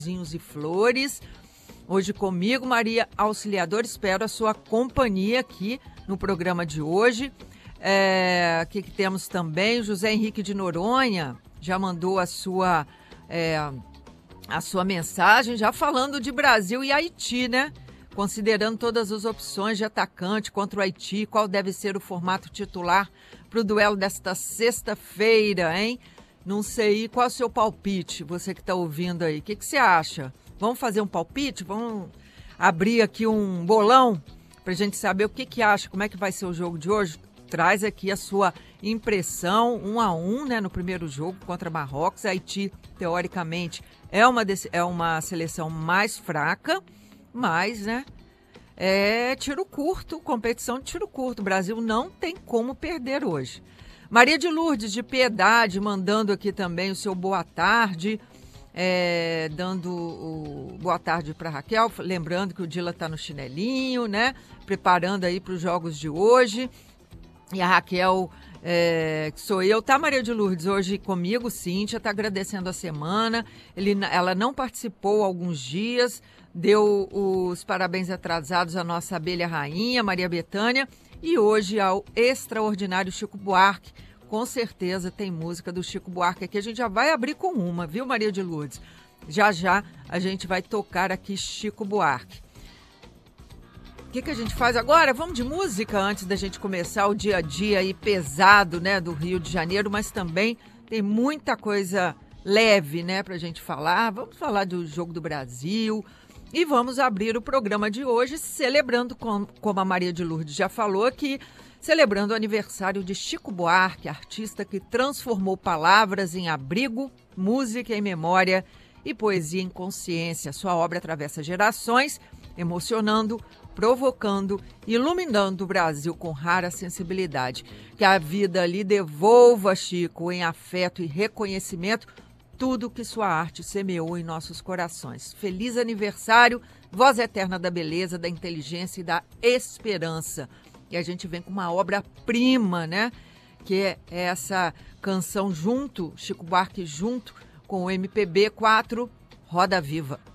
E flores. Hoje comigo, Maria Auxiliadora, espero a sua companhia aqui no programa de hoje. Aqui que temos também José Henrique de Noronha, já mandou a sua mensagem, já falando de Brasil e Haiti, né? Considerando todas as opções de atacante contra o Haiti, qual deve ser o formato titular para o duelo desta sexta-feira, hein? Não sei qual é o seu palpite, você que está ouvindo aí. O que você acha? Vamos fazer um palpite? Vamos abrir aqui um bolão para a gente saber o que acha, como é que vai ser o jogo de hoje? Traz aqui a sua impressão, 1-1, né, no primeiro jogo contra Marrocos. Haiti, teoricamente, é uma seleção mais fraca, mas, né, é tiro curto, competição de tiro curto. O Brasil não tem como perder hoje. Maria de Lourdes, de Piedade, mandando aqui também o seu boa tarde, dando o boa tarde para Raquel, lembrando que o Dila está no chinelinho, né, preparando aí para os jogos de hoje. E a Raquel, que sou eu, tá, Maria de Lourdes, hoje comigo, Cíntia, tá agradecendo a semana. Ela não participou há alguns dias, deu os parabéns atrasados à nossa abelha rainha, Maria Bethânia, e hoje ao extraordinário Chico Buarque. Com certeza tem música do Chico Buarque aqui, a gente já vai abrir com uma, viu, Maria de Lourdes? Já a gente vai tocar aqui Chico Buarque. O que a gente faz agora? Vamos de música antes da gente começar o dia a dia aí pesado, né, do Rio de Janeiro, mas também tem muita coisa leve, né, pra gente falar. Vamos falar do Jogo do Brasil e vamos abrir o programa de hoje celebrando, como a Maria de Lourdes já falou aqui, celebrando o aniversário de Chico Buarque, artista que transformou palavras em abrigo, música em memória e poesia em consciência. Sua obra atravessa gerações, emocionando, provocando, iluminando o Brasil com rara sensibilidade. Que a vida lhe devolva, Chico, em afeto e reconhecimento, tudo que sua arte semeou em nossos corações. Feliz aniversário, voz eterna da beleza, da inteligência e da esperança. E a gente vem com uma obra-prima, né? Que é essa canção junto, Chico Buarque junto com o MPB 4, Roda Viva.